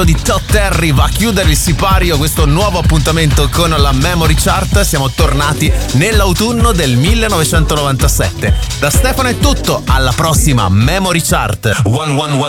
di Todd Terry va a chiudere il sipario, questo nuovo appuntamento con la Memory Chart. Siamo tornati nell'autunno del 1997. Da Stefano è tutto, alla prossima Memory Chart. 111